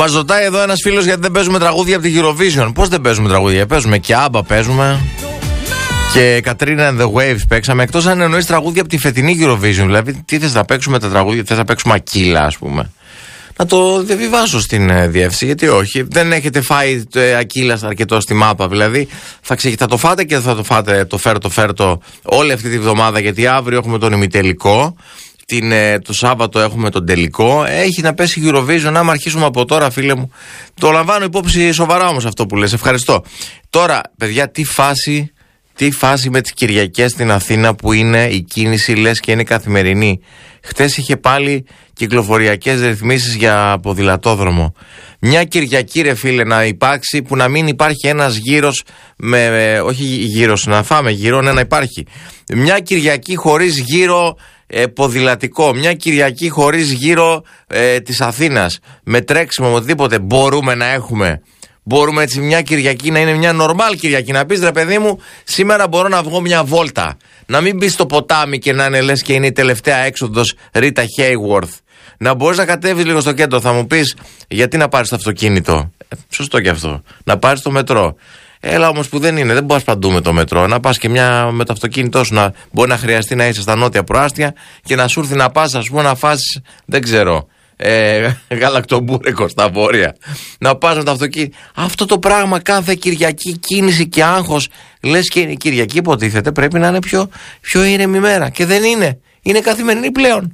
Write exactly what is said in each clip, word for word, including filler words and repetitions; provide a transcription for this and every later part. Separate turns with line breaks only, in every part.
Μας ρωτάει εδώ ένας φίλος γιατί δεν παίζουμε τραγούδια από τη Eurovision. Πώς δεν παίζουμε τραγούδια? Παίζουμε και άμπα, παίζουμε. Και Κατρίνα and the Waves παίξαμε. Εκτός αν εννοείς τραγούδια από τη φετινή Eurovision. Δηλαδή, τι θες να παίξουμε τα τραγούδια, θες να παίξουμε Ακύλα, ας πούμε. Να το διαβιβάσω στην ε, διεύθυνση, γιατί όχι. Δεν έχετε φάει ε, Ακύλα αρκετό στη μάπα. Δηλαδή, θα, ξε, θα το φάτε και θα το φάτε το φέρτο φέρτο όλη αυτή τη βδομάδα. Γιατί αύριο έχουμε τον ημιτελικό. Την, ε, το Σάββατο έχουμε τον τελικό. Έχει να πέσει Eurovision. Άμα αρχίσουμε από τώρα, φίλε μου, το λαμβάνω υπόψη σοβαρά όμως αυτό που λες. Ευχαριστώ. Τώρα, παιδιά, τι φάση. Τι φάση με τις Κυριακές στην Αθήνα που είναι η κίνηση, λες και είναι καθημερινή. Χτες είχε πάλι κυκλοφοριακές ρυθμίσεις για ποδηλατόδρομο. Μια Κυριακή, ρε φίλε, να υπάρξει που να μην υπάρχει ένας γύρος με, με όχι γύρος να φάμε, γύρω ναι, να υπάρχει. Μια Κυριακή χωρίς γύρο ε, ποδηλατικό. Μια Κυριακή χωρίς γύρο ε, της Αθήνας. Με τρέξιμο, οτιδήποτε μπορούμε να έχουμε. Μπορούμε έτσι μια Κυριακή να είναι μια νορμάλ Κυριακή. Να πεις, ρε παιδί μου, σήμερα μπορώ να βγω μια βόλτα. Να μην μπει στο ποτάμι και να είναι λες και είναι η τελευταία έξοδος Ρίτα Hayworth. Να μπορείς να κατέβεις λίγο στο κέντρο. Θα μου πεις, γιατί να πάρεις το αυτοκίνητο? Ε, σωστό και αυτό. Να πάρεις το μετρό. Έλα όμως που δεν είναι, δεν μπορείς παντού με το μετρό. Να πας και μια με το αυτοκίνητό σου. Να, μπορεί να χρειαστεί να είσαι στα νότια προάστια και να σου έρθει να πας, ας πούμε, να φάσεις, δεν ξέρω. Ε, γαλακτομπούρεκο στα βόρεια. Να πας με το αυτοκίνητο. Αυτό το πράγμα κάθε Κυριακή, κίνηση και άγχος. Λες και η Κυριακή υποτίθεται πρέπει να είναι πιο, πιο ήρεμη μέρα. Και δεν είναι. Είναι καθημερινή πλέον.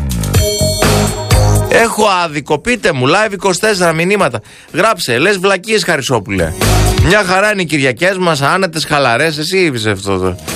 Έχω άδικο, πείτε μου. Live είκοσι τέσσερα μηνύματα. Γράψε, λες βλακίες, Χαρισόπουλε. Μια χαρά είναι οι Κυριακές μας, άνετες, χαλαρές. Εσύ είπες αυτό το.